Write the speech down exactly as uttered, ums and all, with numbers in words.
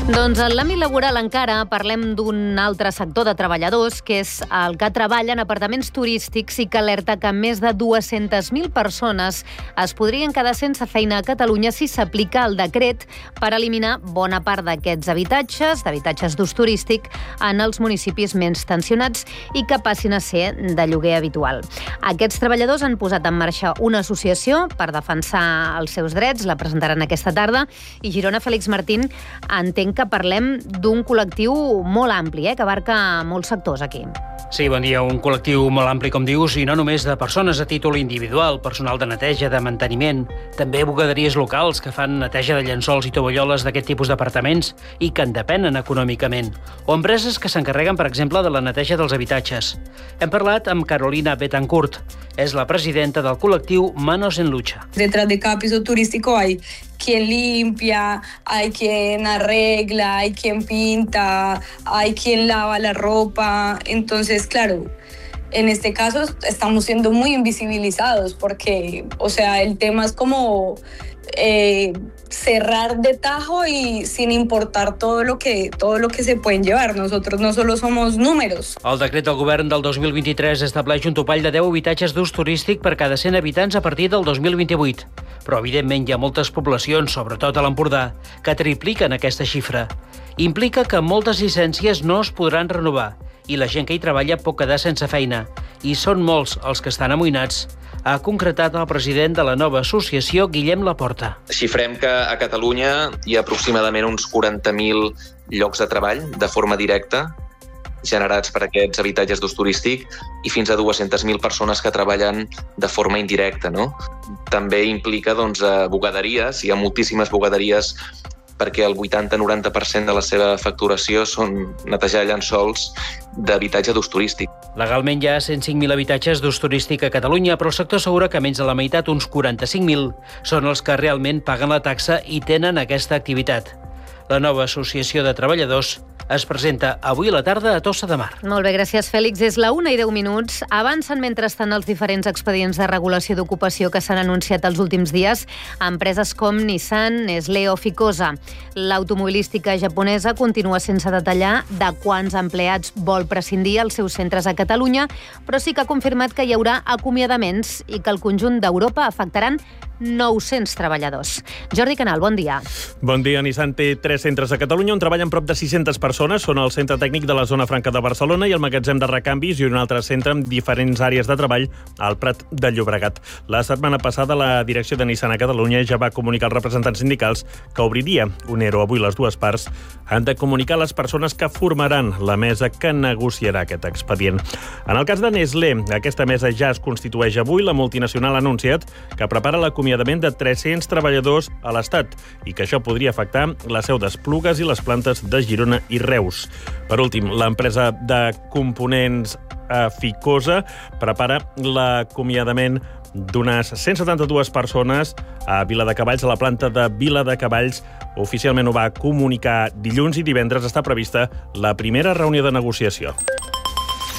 Doncs en l'àmbit laboral encara parlem d'un altre sector de treballadors, que és el que treballa en apartaments turístics i que alerta que més de dues-centes mil persones es podrien quedar sense feina a Catalunya si s'aplica el decret per eliminar bona part d'aquests habitatges, d'habitatges d'ús turístic, en els municipis menys tensionats i que passin a ser de lloguer habitual. Aquests treballadors han posat en marxa una associació per defensar els seus drets, la presentaran aquesta tarda, i Girona Félix Martín, entenc que parlem d'un col·lectiu molt ampli, eh, que abarca molts sectors aquí. Sí, bon dia. Un col·lectiu molt ampli, com dius, i no només de persones a títol individual, personal de neteja, de manteniment, també bugaderies locals que fan neteja de llençols i tovalloles d'aquest tipus d'apartaments i que en depenen econòmicament, o empreses que s'encarreguen, per exemple, de la neteja dels habitatges. Hem parlat amb Carolina Betancourt, és la presidenta del col·lectiu Manos en Lucha. Detrás de cada piso turístico hay quien limpia, hay quien arregla, hay quien pinta, hay quien lava la ropa. Entonces, claro, en este caso estamos siendo muy invisibilizados porque, o sea, el tema es como eh, cerrar de tajo y sin importar todo lo que todo lo que se pueden llevar. Nosotros no solo somos números. El decret del govern del dos mil vint-i-tres estableix un topall de deu habitatges d'ús turístic per cada cent habitants a partir del dos mil vint-i-vuit. Però, evidentment, hi ha moltes poblacions, sobretot a l'Empordà, que tripliquen aquesta xifra. Implica que moltes llicències no es podran renovar i la gent que hi treballa pot quedar sense feina. I són molts els que estan amoïnats, ha concretat el president de la nova associació, Guillem Laporta. Xifrem que a Catalunya hi ha aproximadament uns quaranta mil llocs de treball de forma directa generats per aquests habitatges d'ús turístic i fins a dues-centes mil persones que treballen de forma indirecta, no? També implica doncs, bugaderies, hi ha moltíssimes bugaderies perquè el vuitanta-noranta per cent de la seva facturació són netejar llençols d'habitatge d'ús turístic. Legalment hi ha cent cinc mil habitatges d'ús turístic a Catalunya, però el sector assegura que menys de la meitat, uns quaranta-cinc mil, són els que realment paguen la taxa i tenen aquesta activitat. La nova associació de treballadors es presenta avui a la tarda a Tossa de Mar. Molt bé, gràcies, Fèlix. És la una i deu minuts. Avancen mentrestant els diferents expedients de regulació d'ocupació que s'han anunciat els últims dies a empreses com Nissan, Nestlé o Ficosa. L'automobilística japonesa continua sense detallar de quants empleats vol prescindir als seus centres a Catalunya, però sí que ha confirmat que hi haurà acomiadaments i que el conjunt d'Europa afectaran nou-cents treballadors. Jordi Canal, bon dia. Bon dia. Nissan té tres centres a Catalunya on treballen prop de sis-centes persones. Són el centre tècnic de la zona franca de Barcelona i el magatzem de recanvis i un altre centre amb diferents àrees de treball al Prat de Llobregat. La setmana passada la direcció de Nissan a Catalunya ja va comunicar als representants sindicals que obriria un E R O. Avui les dues parts han de comunicar les persones que formaran la mesa que negociarà aquest expedient. En el cas de Nestlé, aquesta mesa ja es constitueix avui. La multinacional ha anunciat que prepara l'acomiadament de tres-cents treballadors a l'Estat i que això podria afectar la seu d'Esplugues i les plantes de Girona i Reus. Per últim, l'empresa de components eh, Ficosa prepara l'acomiadament d'unes cent setanta-dues persones a Viladecavalls, a la planta de Viladecavalls. Oficialment ho va comunicar dilluns i divendres està prevista la primera reunió de negociació.